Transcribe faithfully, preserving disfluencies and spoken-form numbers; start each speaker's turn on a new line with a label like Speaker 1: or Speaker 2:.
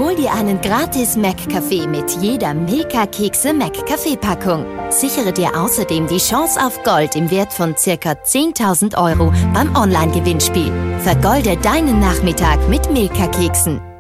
Speaker 1: hol dir einen gratis Mac-Kaffee mit jeder Milka Kekse-Mac-Kaffee-Packung. Sichere dir außerdem die Chance auf Gold im Wert von ca. zehntausend Euro beim Online-Gewinnspiel. Vergolde deinen Nachmittag mit Milka-Keksen.